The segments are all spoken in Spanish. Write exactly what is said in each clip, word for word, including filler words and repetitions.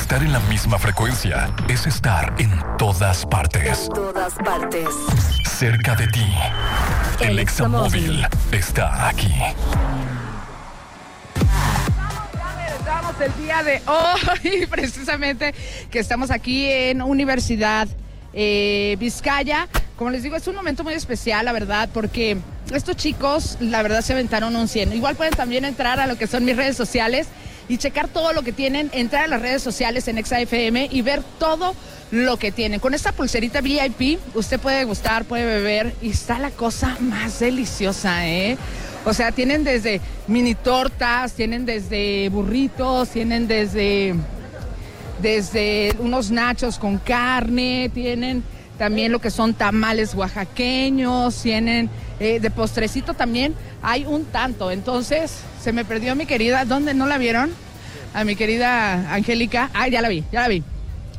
Estar en la misma frecuencia es estar en todas partes. En todas partes. Cerca de ti. El, el Examóvil está aquí. Estamos el día de hoy, precisamente, que estamos aquí en Universidad eh, Vizcaya. Como les digo, es un momento muy especial, la verdad, porque estos chicos, la verdad, se aventaron un cien. Igual pueden también entrar a lo que son mis redes sociales y checar todo lo que tienen, entrar a las redes sociales en Exa F M y ver todo lo que tienen. Con esta pulserita V I P, usted puede gustar, puede beber y está la cosa más deliciosa, ¿eh? O sea, tienen desde mini tortas, tienen desde burritos, tienen desde, desde unos nachos con carne, tienen también lo que son tamales oaxaqueños, tienen eh, de postrecito también, hay un tanto. Entonces, se me perdió mi querida, ¿dónde no la vieron? A mi querida Angélica, ah, ya la vi, ya la vi.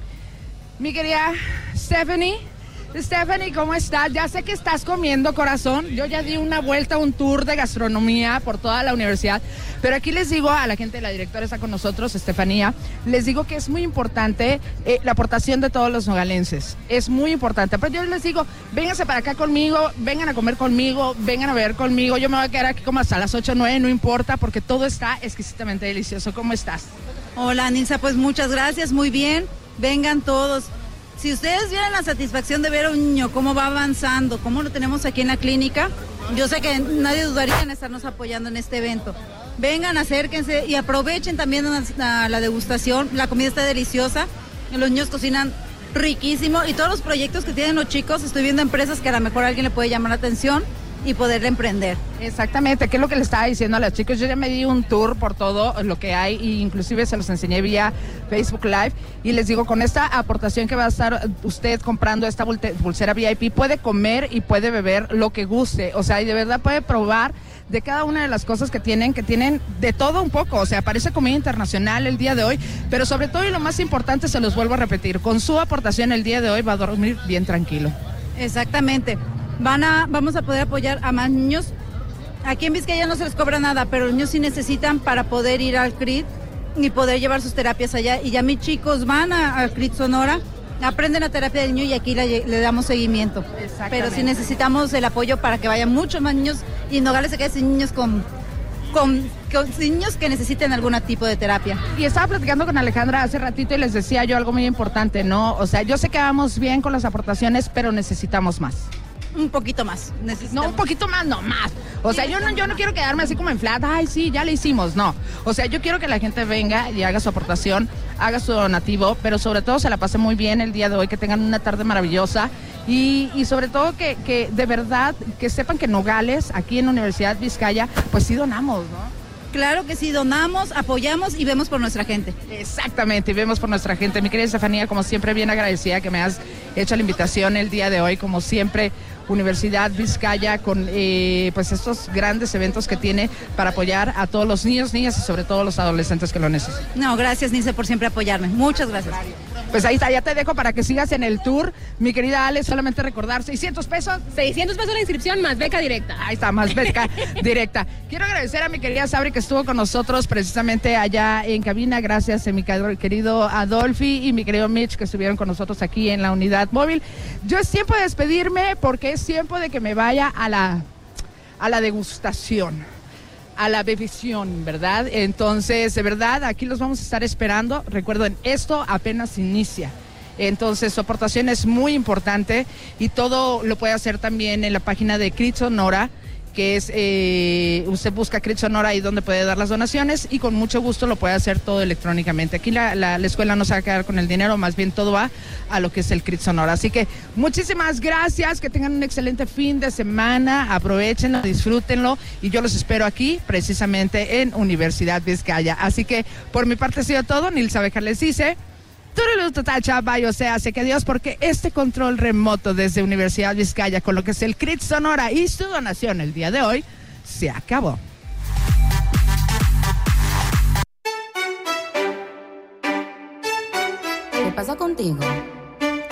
Mi querida Stephanie, Stephanie, ¿cómo estás? Ya sé que estás comiendo, corazón. Yo ya di una vuelta, un tour de gastronomía por toda la universidad, pero aquí les digo a la gente, la directora está con nosotros, Estefanía, les digo que es muy importante eh, la aportación de todos los nogalenses. Es muy importante. Pero yo les digo, vénganse para acá conmigo, vengan a comer conmigo, vengan a beber conmigo. Yo me voy a quedar aquí como hasta las ocho o nueve, no importa, porque todo está exquisitamente delicioso. ¿Cómo estás? Hola, Nilsa, pues muchas gracias, muy bien. Vengan todos. Si ustedes vieran la satisfacción de ver a un niño, cómo va avanzando, cómo lo tenemos aquí en la clínica, yo sé que nadie dudaría en estarnos apoyando en este evento. Vengan, acérquense y aprovechen también la, la degustación. La comida está deliciosa, los niños cocinan riquísimo y todos los proyectos que tienen los chicos, estoy viendo empresas que a lo mejor a alguien le puede llamar la atención y poder emprender. Exactamente, ¿qué es lo que le estaba diciendo a los chicos? Yo ya me di un tour por todo lo que hay e inclusive se los enseñé vía Facebook Live y les digo, con esta aportación que va a estar usted comprando esta pulsera V I P, puede comer y puede beber lo que guste, o sea, y de verdad puede probar de cada una de las cosas que tienen, que tienen de todo un poco, o sea, parece comida internacional el día de hoy, pero sobre todo y lo más importante, se los vuelvo a repetir, con su aportación el día de hoy va a dormir bien tranquilo. Exactamente. Van a, vamos a poder apoyar a más niños. Aquí en Vizcaya no se les cobra nada, pero los niños sí necesitan para poder ir al C R I T y poder llevar sus terapias allá. Y ya mis chicos van al C R I T Sonora, aprenden la terapia del niño y aquí le, le damos seguimiento. Pero sí necesitamos el apoyo para que vayan muchos más niños y Nogales se quede sin niños con, con, con niños que necesiten algún tipo de terapia. Y estaba platicando con Alejandra hace ratito y les decía yo algo muy importante, ¿no? O sea, yo sé que vamos bien con las aportaciones, pero necesitamos más. Un poquito más. No, un poquito más, no, más. O sea, yo no, yo no quiero quedarme así como en flat, ay, sí, ya le hicimos, no. O sea, yo quiero que la gente venga y haga su aportación, haga su donativo, pero sobre todo se la pase muy bien el día de hoy, que tengan una tarde maravillosa y, y sobre todo que, que de verdad, que sepan que Nogales, aquí en Universidad Vizcaya, pues sí donamos, ¿no? Claro que sí, donamos, apoyamos y vemos por nuestra gente. Exactamente, y vemos por nuestra gente. Mi querida Estefanía, como siempre, bien agradecida que me has hecho la invitación el día de hoy, como siempre, Universidad Vizcaya, con eh, pues estos grandes eventos que tiene para apoyar a todos los niños, niñas y sobre todo los adolescentes que lo necesitan. No, gracias, Nice, por siempre apoyarme. Muchas gracias. Pues ahí está, ya te dejo para que sigas en el tour. Mi querida Ale, solamente recordar, seiscientos pesos. seiscientos pesos la inscripción más beca directa. Ahí está, más beca directa. Quiero agradecer a mi querida Sabri que estuvo con nosotros precisamente allá en cabina. Gracias a mi querido Adolfi y mi querido Mitch que estuvieron con nosotros aquí en la unidad móvil. Yo es tiempo de despedirme porque es tiempo de que me vaya a la, a la degustación, a la bebición, ¿verdad? Entonces, de verdad, aquí los vamos a estar esperando. Recuerden, esto apenas inicia. Entonces, su aportación es muy importante y todo lo puede hacer también en la página de C R I T Sonora, que es, eh, usted busca C R I T Sonora ahí donde puede dar las donaciones y con mucho gusto lo puede hacer todo electrónicamente. Aquí la, la, la escuela no se va a quedar con el dinero, más bien todo va a lo que es el C R I T Sonora. Así que muchísimas gracias, que tengan un excelente fin de semana, aprovechenlo, disfrútenlo y yo los espero aquí precisamente en Universidad Vizcaya. Así que por mi parte ha sido todo. Nilsa Bejar les dice... O sea, hace que Dios, porque este control remoto desde Universidad Vizcaya con lo que es el C R I T Sonora y su donación el día de hoy se acabó. ¿Qué pasa contigo?